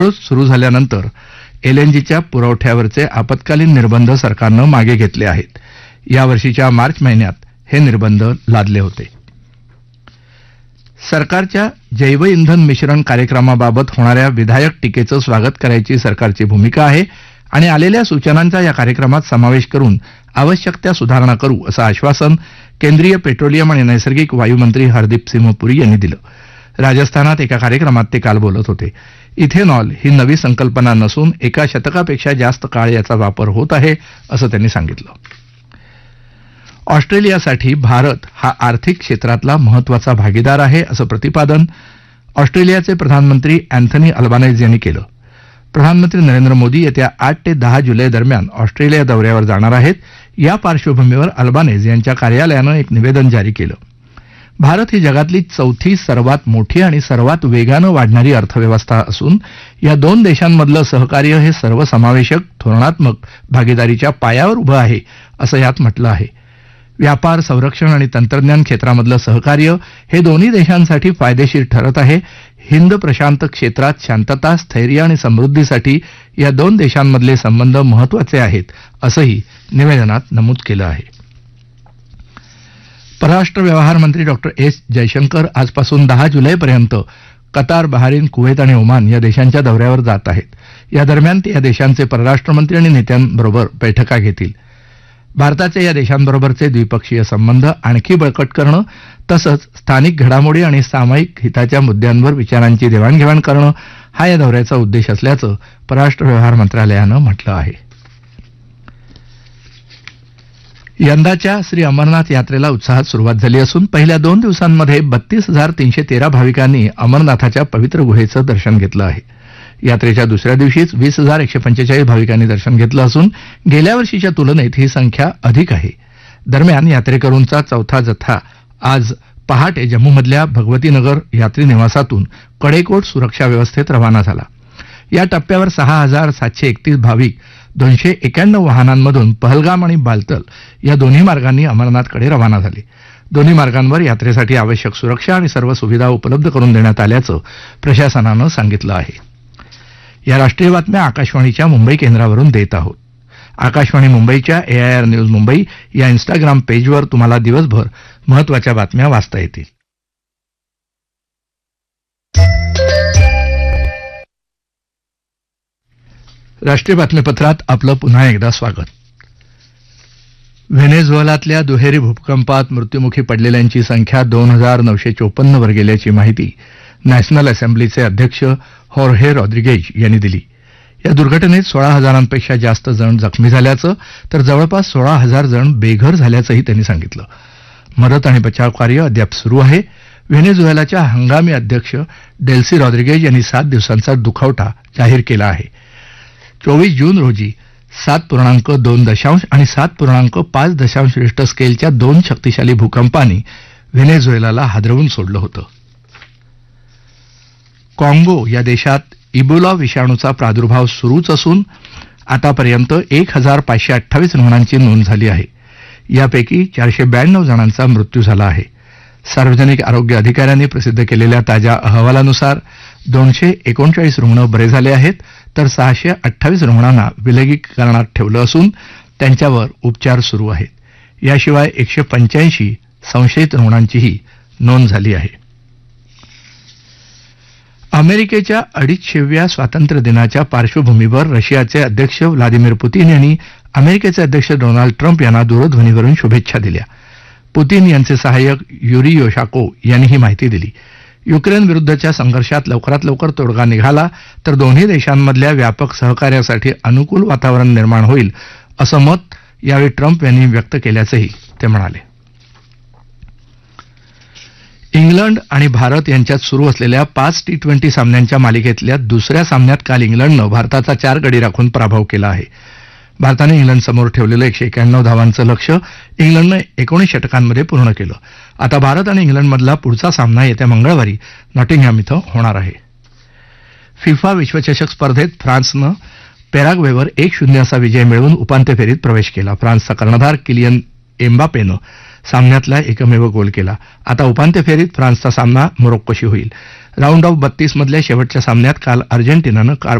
सुरू झाल्यानंतर एलएनजीच्या पुरवठ्यावरचे आपत्कालीन निर्बंध सरकारनं मागे घेतले आहेत. यावर्षीच्या मार्च महिन्यात हे निर्बंध लादले होते. सरकारच्या जैव इंधन मिश्रण कार्यक्रमाबाबत होणाऱ्या विधायक टीकेचं स्वागत करायची सरकारची भूमिका आहे आणि आलेल्या सूचनांचा या कार्यक्रमात समावेश करून आवश्यक त्या सुधारणा करू असं आश्वासन केंद्रीय पेट्रोलियम आणि नैसर्गिक वायू मंत्री हरदीप सिंह पुरी यांनी दिलं. राजस्थानात एका कार्यक्रमात ते काल बोलत होते. इथेनॉल ही नवी संकल्पना नसून एका शतकापेक्षा जास्त काळ याचा वापर होत आहे असं त्यांनी सांगितलं. ऑस्ट्रेलियासाठी भारत हा आर्थिक क्षेत्रातला महत्वाचा भागीदार आहे असं प्रतिपादन ऑस्ट्रेलियाचे प्रधानमंत्री अँथनी अल्बानेझ यांनी केलं. प्रधानमंत्री नरेंद्र मोदी येत्या 8 ते 10 जुलै दरम्यान ऑस्ट्रेलिया दौऱ्यावर जाणार आहेत. या पार्श्वभूमीवर अल्बानेझ यांच्या कार्यालयानं एक निवेदन जारी केलं. भारत ही जगातली चौथी सर्वात मोठी आणि सर्वात वेगानं वाढणारी अर्थव्यवस्था असून या दोन देशांमधलं सहकार्य हे सर्वसमावेशक धोरणात्मक भागीदारीच्या पायावर उभं आहे असं यात म्हटलं आहे. व्यापार, संरक्षण आणि तंत्रज्ञान क्षेत्रामधलं सहकार्य हे दोन्ही देशांसाठी फायदेशीर ठरत आहे. हिंद प्रशांत क्षेत्रात शांतता, स्थैर्य आणि समृद्धीसाठी या दोन देशांमधले संबंध महत्वाचे आहेत असंही निवेदनात नमूद केलं आहे. परराष्ट्र व्यवहार मंत्री डॉ. एस जयशंकर आजपासून 10 जुलैपर्यंत कतार, बहारीन, कुवेत आणि ओमान या देशांच्या दौऱ्यावर जात आहेत. या दरम्यान ते या देशांचे परराष्ट्रमंत्री आणि नेत्यांबरोबर बैठका घेतील. भारताचे या देशांबरोबरचे द्विपक्षीय संबंध आणखी बळकट करणं तसंच स्थानिक घडामोडी आणि सामायिक हिताच्या मुद्द्यांवर विचारांची देवाणघेवाण करणं हा या दौऱ्याचा उद्देश असल्याचं परराष्ट्र व्यवहार मंत्रालयानं म्हटलं आहे. यंदाच्या श्री अमरनाथ यात्रेला उत्साहात सुरुवात झाली असून पहिल्या 2 दिवसांमध्ये 32,313 भाविकांनी अमरनाथाच्या पवित्र गुहेचं दर्शन घेतलं आहे. यात्रेच्या दुसऱ्या दिवशीच 20,145 भाविकांनी दर्शन घेतलं असून गेल्या वर्षीच्या तुलनेत ही संख्या अधिक आहे. दरम्यान यात्रेकरूंचा चौथा जत्था आज पहाटे जम्मूमधल्या भगवतीनगर यात्री निवासातून कडेकोट सुरक्षा व्यवस्थेत रवाना झाला. या टप्प्यावर 6,731 भाविक 291 वाहनांमधून पहलगाम आणि बालतल या दोन्ही मार्गांनी अमरनाथकडे रवाना झाले. दोन्ही मार्गांवर यात्रेसाठी आवश्यक सुरक्षा आणि सर्व सुविधा उपलब्ध करून देण्यात आल्याचं प्रशासनानं सांगितलं आहे. या राष्ट्रीय बातम्या आकाशवाणीच्या मुंबई केंद्रावरून देत आहोत. आकाशवाणी मुंबईच्या AIR न्यूज मुंबई या इंस्टाग्राम पेजवर तुम्हाला दिवसभर महत्वाच्या बातम्या वाचता येतील. राष्ट्रीय बातमीपत्रात आपलं पुन्हा एकदा स्वागत. व्हेनेझुएलातल्या दुहेरी भूकंपात मृत्युमुखी पडलेल्यांची संख्या 2,954 वर गेल्याची माहिती नॅशनल असेंब्लीचे अध्यक्ष होर्हे रॉड्रिगेज यांनी दिली. या दुर्घटनेत 16,000पेक्षा जास्त जण जखमी झाल्याचं तर जवळपास 16,000 जण बेघर झाल्याचंही त्यांनी सांगितलं. मदत आणि बचाव कार्य अद्याप सुरू आहे. व्हेनेझुएलाच्या हंगामी अध्यक्ष डेल्सी रॉड्रिगेज यांनी 7 दिवसांचा दुखवटा जाहीर केला आहे. 24 जून रोजी 7.2 आणि 7.5 रिश्टर स्केलच्या 2 शक्तिशाली भूकंपांनी व्हेनेझुएलाला हादरवून सोडलं होतं. काँगो या देशात इबोला विषाणूचा प्रादुर्भाव सुरूच असून आतापर्यंत 1,528 रुग्णांची नोंद झाली आहे. यापैकी 492 जणांचा मृत्यू झाला आहे. सार्वजनिक आरोग्य अधिकाऱ्यांनी प्रसिद्ध केलेल्या ताज्या अहवालानुसार 239 रुग्ण बरे झाले आहेत तर 628 रुग्णांना विलगीकरणात ठेवलं असून त्यांच्यावर उपचार सुरू आहेत. याशिवाय 185 संशयित रुग्णांचीही नोंद झाली आहे. अमेरिकेच्या 250व्या स्वातंत्र्य दिनाच्या पार्श्वभूमीवर रशियाचे अध्यक्ष व्लादिमीर पुतीन यांनी अमेरिकेचे अध्यक्ष डोनाल्ड ट्रम्प यांना दूरध्वनीवरून शुभेच्छा दिल्या. पुतीन यांचे सहाय्यक युरी योशाको यांनी ही माहिती दिली. युक्रेन विरुद्धच्या संघर्षात लवकरात लवकर तोडगा निघाला तर दोन्ही देशांमधल्या व्यापक सहकार्यासाठी अनुकूल वातावरण निर्माण होईल असं मत यावेळी ट्रम्प यांनी व्यक्त केल्याचंही ते म्हणाले. इंग्लंड आणि भारत यांच्यात सुरू असलेल्या 5 T20 सामन्यांच्या मालिकेतल्या दुसऱ्या सामन्यात काल इंग्लंडनं भारताचा 4 गडी राखून पराभव केला आहे. भारताने इंग्लंडसमोर ठेवलेलं 191 धावांचं लक्ष्य इंग्लंडनं 19 षटकांमध्ये पूर्ण केलं. आता भारत आणि इंग्लंडमधला पुढचा सामना येत्या मंगळवारी नॉटिंगहॅम इथं होणार आहे. फिफा विश्वचषक स्पर्धेत फ्रान्सनं पॅराग्वेवर 1-0 असा विजय मिळवून उपांत्य फेरीत प्रवेश केला. फ्रान्सचा कर्णधार किलियन एम्बापेनं सामन्यातला एकमेव गोल केला. आता उपांत्य फेरीत फ्रान्सचा सामना मोरोक्कोशी होईल. राऊंड ऑफ 32 मधल्या शेवटच्या सामन्यात काल अर्जेंटिनानं